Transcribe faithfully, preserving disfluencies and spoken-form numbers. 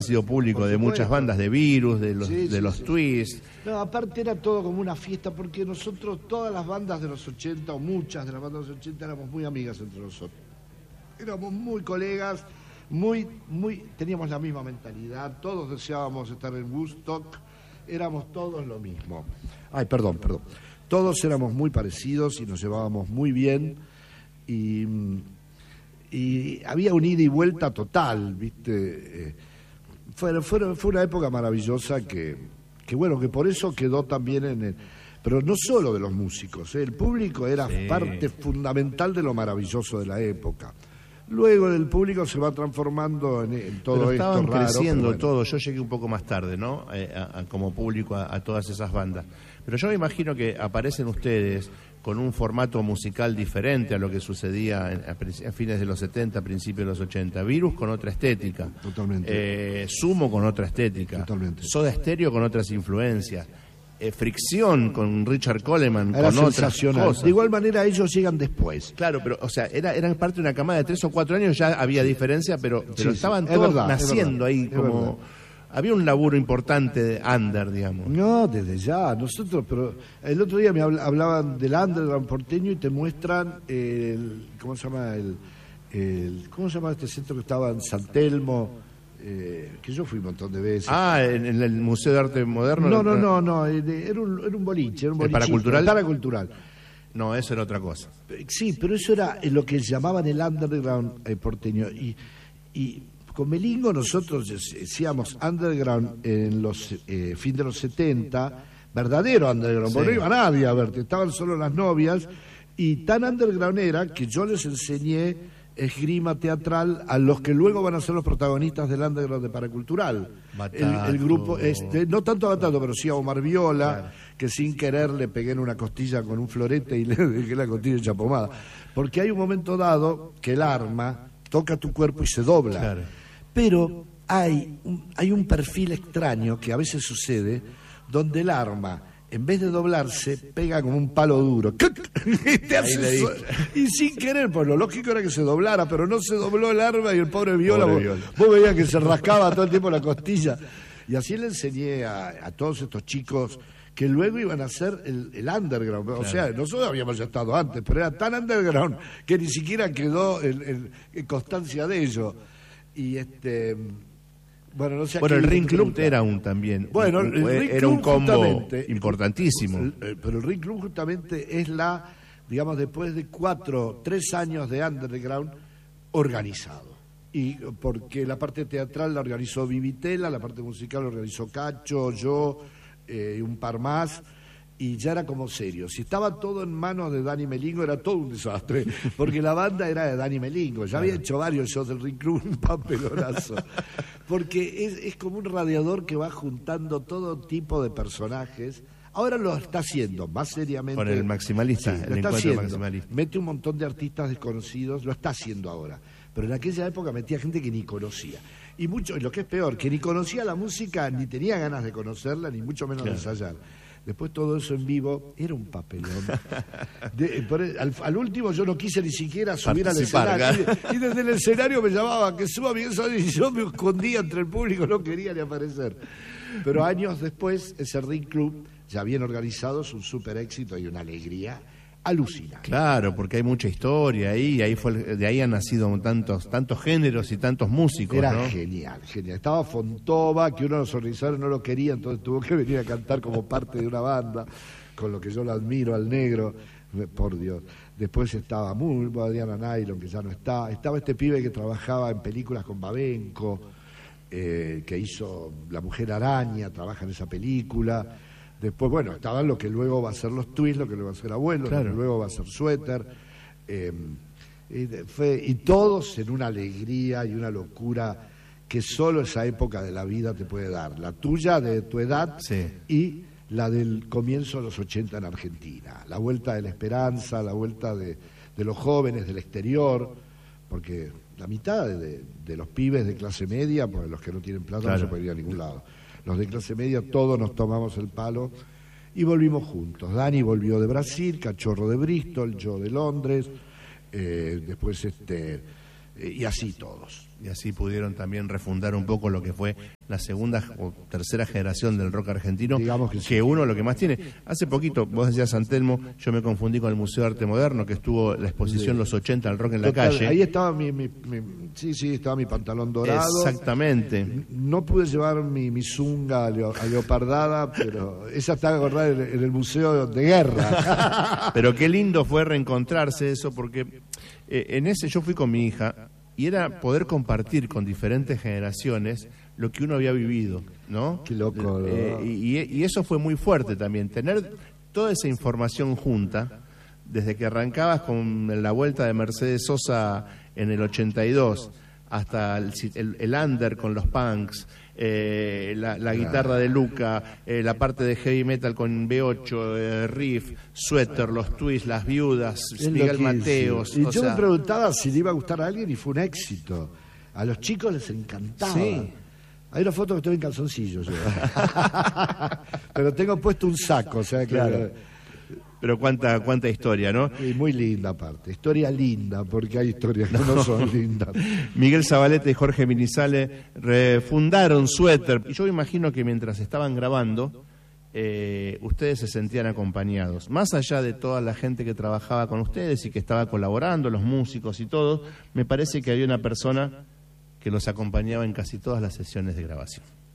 sido público de muchas bandas, de Virus, de los, sí, de sí, los sí. Twists. No, aparte era todo como una fiesta, porque nosotros, todas las bandas de los ochenta, o muchas de las bandas de los ochenta, éramos muy amigas entre nosotros. Éramos muy colegas, muy, muy, teníamos la misma mentalidad, todos deseábamos estar en Woodstock, éramos todos lo mismo. Ay, perdón, perdón. Todos éramos muy parecidos y nos llevábamos muy bien, y, y había un ida y vuelta total, ¿viste? Fue, fue, fue una época maravillosa que, que, bueno, que por eso quedó también en el... Pero no solo de los músicos, ¿eh? El público era sí. parte fundamental de lo maravilloso de la época. Luego el público se va transformando en, en todo pero esto estaban raro. creciendo bueno. todo. Yo llegué un poco más tarde, ¿no? Eh, a, a, como público a, a todas esas bandas. Pero yo me imagino que aparecen ustedes con un formato musical diferente a lo que sucedía en, a, a fines de los setenta, principios de los ochenta. Virus con otra estética. Totalmente. Eh, Sumo con otra estética. Totalmente. Soda Stereo con otras influencias. Eh, Fricción con Richard Coleman, era con sensacional. Otras cosas. De igual manera ellos llegan después. Claro, pero o sea, era, eran parte de una camada de tres o cuatro años, ya había diferencia, pero, pero sí, estaban sí. todos verdad, naciendo ahí como... verdad. Había un laburo importante de under, digamos. No, desde ya. Nosotros, pero el otro día me hablaban del underground porteño y te muestran el... ¿Cómo se llama? El, el ¿Cómo se llama este centro que estaba en San Telmo? Eh, que yo fui un montón de veces. Ah, en, en el Museo de Arte Moderno. No, no, no, no, era un, era un boliche, era un boliche. ¿Paracultural? Paracultural. No, eso era otra cosa. Sí, pero eso era lo que llamaban el underground eh, porteño. Y, y con Melingo nosotros decíamos underground en los eh, fin de los setenta, verdadero underground, sí. Porque no iba nadie a verte, estaban solo las novias, y tan underground era que yo les enseñé esgrima teatral a los que luego van a ser los protagonistas del underground de Paracultural. El, el grupo, este, no tanto a Batato, pero sí a Omar Viola, claro. Que sin querer le pegué en una costilla con un florete y le dejé la costilla hecha pomada. Porque hay un momento dado que el arma toca tu cuerpo y se dobla. Claro. Pero hay un, hay un perfil extraño que a veces sucede, donde el arma, en vez de doblarse, pega como un palo duro. Y, te hace so... y sin querer, pues lo lógico era que se doblara, pero no se dobló el arma y el pobre Viola, pobre vos, Viola. Vos veías que se rascaba todo el tiempo la costilla. Y así le enseñé a, a todos estos chicos que luego iban a hacer el, el underground. Claro. O sea, nosotros habíamos ya estado antes, pero era tan underground que ni siquiera quedó en, en, en constancia de ello. Y este... Bueno, no sé bueno el Ring Club era un también bueno, un, el Ring era Club un combo importantísimo. El, el, pero el Ring Club justamente es la, digamos, después de cuatro, tres años de underground organizado. Y porque la parte teatral la organizó Vivitela, la parte musical la organizó Cacho, yo y eh, un par más. Y ya era como serio. Si estaba todo en manos de Dani Melingo era todo un desastre, porque la banda era de Dani Melingo. Ya había hecho varios shows del Ring Club, un papelonazo. Porque es, es como un radiador que va juntando todo tipo de personajes. Ahora lo está haciendo más seriamente. Con el maximalista, sí, el lo está encuentro haciendo. Maximalista. Mete un montón de artistas desconocidos, lo está haciendo ahora. Pero en aquella época metía gente que ni conocía. Y mucho, lo que es peor, que ni conocía la música, ni tenía ganas de conocerla, ni mucho menos claro. de ensayar. Después todo eso en vivo era un papelón. De, por, al, al último yo no quise ni siquiera subir Participar, al escenario. Y, y desde el escenario me llamaban que suba bien y yo me escondía entre el público, no quería ni aparecer. Pero años después, ese Ring Club, ya bien organizado, es un súper éxito y una alegría alucinante. Claro, porque hay mucha historia ahí, ahí fue, de ahí han nacido tantos, tantos géneros y tantos músicos. Era ¿no? genial, genial. Estaba Fontova, que uno de los organizadores no lo quería, entonces tuvo que venir a cantar como parte de una banda, con lo que yo lo admiro al negro, por Dios. Después estaba muy Diana Nylon, que ya no está. Estaba este pibe que trabajaba en películas con Babenco, eh, que hizo La Mujer Araña, trabaja en esa película. Después, bueno, estaban lo que luego va a ser los Twists, lo que luego va a ser Abuelo, claro. Lo que luego va a ser Suéter. Eh, y, fue, y todos en una alegría y una locura que solo esa época de la vida te puede dar. La tuya, de tu edad, sí. Y la del comienzo de los ochenta en Argentina. La vuelta de la esperanza, la vuelta de, de los jóvenes del exterior, porque la mitad de, de los pibes de clase media, porque los que no tienen plata claro. No se puede ir a ningún lado. Los de clase media todos nos tomamos el palo y volvimos juntos. Dani volvió de Brasil, Cachorro de Bristol, yo de Londres, eh, después este eh, y así todos. Y así pudieron también refundar un poco lo que fue la segunda o tercera generación del rock argentino, Digamos que que, sí. uno lo que más tiene. Hace poquito, vos decías San Telmo, yo me confundí con el Museo de Arte Moderno, que estuvo la exposición Sí. Los ochenta del rock en la Total, calle. ahí estaba mi, mi- mi- sí, sí, estaba mi pantalón dorado. Exactamente. No pude llevar mi, mi zunga a, leo- a leopardada, pero esa está guardada en, en el Museo de Guerra. Pero qué lindo fue reencontrarse eso, porque eh, en ese yo fui con mi hija y era poder compartir con diferentes generaciones lo que uno había vivido, ¿no? Qué loco, ¿no? Eh, y, y eso fue muy fuerte también, tener toda esa información junta, desde que arrancabas con la vuelta de Mercedes Sosa en el ochenta y dos, hasta el, el, el under con los punks, eh, la, la guitarra de Luca, eh, la parte de heavy metal con B ocho, eh, riff, Sweater, los Twists, las Viudas, Es Miguel loquísimo. Mateos. Y o yo sea, me preguntaba si le iba a gustar a alguien y fue un éxito. A los chicos les encantaba. Sí. Hay una foto que estoy en calzoncillos yo. Pero tengo puesto un saco, o sea que... Claro. Pero cuánta cuánta historia, ¿no? Y muy linda aparte. Historia linda, porque hay historias que no son lindas. Miguel Zabaleta y Jorge Minizale refundaron Suéter. Y yo me imagino que mientras estaban grabando, eh, ustedes se sentían acompañados. Más allá de toda la gente que trabajaba con ustedes y que estaba colaborando, los músicos y todo, me parece que había una persona que los acompañaba en casi todas las sesiones de grabación.